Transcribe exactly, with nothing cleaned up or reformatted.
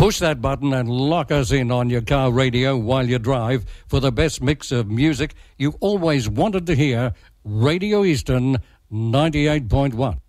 Push that button and lock us in on your car radio while you drive for the best mix of music you always wanted to hear. Radio Eastern ninety-eight point one.